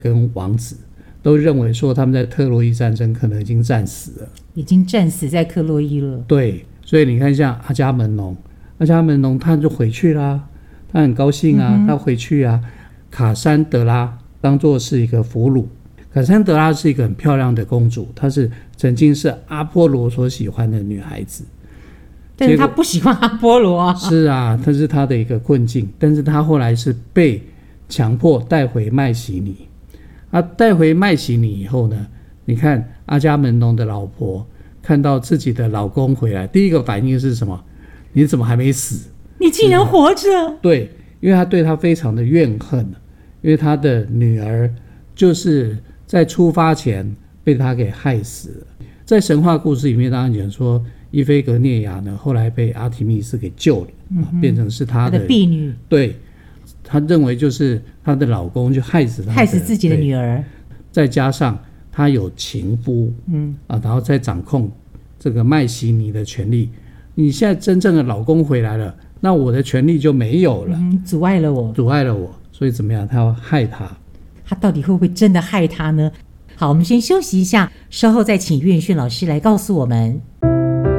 跟王子都认为说他们在特洛伊战争可能已经战死了， 已经战死在克洛伊了。 对，所以你看像阿伽门农他就回去啦，他很高兴啊，他回去啊。卡珊德拉当作是一个俘虏，卡珊德拉是一个很漂亮的公主，她是曾经是阿波罗所喜欢的女孩子， 但是她不喜欢阿波罗啊。 是啊，这是她的一个困境，但是她后来是被强迫带回麦西尼。带回麦西尼以后呢，你看阿伽门农的老婆看到自己的老公回来，第一个反应是什么？你怎么还没死？ 你竟然活着！ 对，因为他对他非常的怨恨，因为他的女儿就是在出发前被他给害死了。在神话故事里面当然讲说伊菲格涅雅呢后来被阿提密斯给救了，变成是他的婢女。 对，他认为就是他的老公就害死自己的女儿， 再加上他有情夫，然后再掌控这个麦西尼的权利。你现在真正的老公回来了，那我的权利就没有了， 阻碍了我， 所以怎么样？他要害他， 他到底会不会真的害他呢？好，我们先休息一下，稍后再请岳云轩老师来告诉我们。